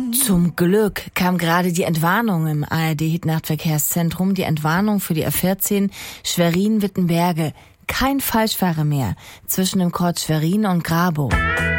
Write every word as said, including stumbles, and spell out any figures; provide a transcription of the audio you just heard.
Zum Glück kam gerade die Entwarnung im A R D-Hitnachtverkehrszentrum, die Entwarnung für die A vierzehn Schwerin-Wittenberge. Kein Falschfahrer mehr zwischen dem Kreuz Schwerin und Grabow.